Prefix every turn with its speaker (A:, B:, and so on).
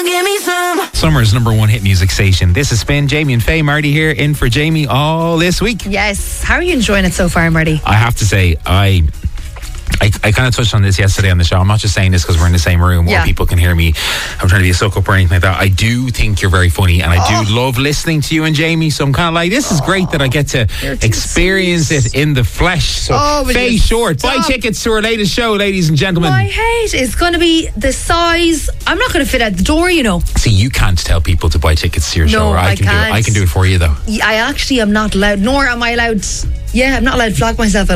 A: give me some.
B: Summer's number one hit music station. This is Spin. Jamie and Faye. Marty here, in for Jamie all this week.
C: Yes. How are you enjoying it so far, Marty?
B: I have to say, I kind of touched on this yesterday on the show. I'm not just saying this because we're in the same room or people can hear me. I'm trying to be a suck up or anything like that. I do think you're very funny and I do love listening to you and Jamie. So I'm kind of like, this is great that I get to experience it in the flesh. So Faye Short, buy tickets to her latest show, ladies and gentlemen.
C: My height is going to be the size. I'm not going to fit out the door, you know.
B: See, you can't tell people to buy tickets to your show. Or I can
C: can't.
B: do it. I can do it for you though.
C: I actually am not allowed, nor am I allowed. Yeah, I'm not allowed to flog myself at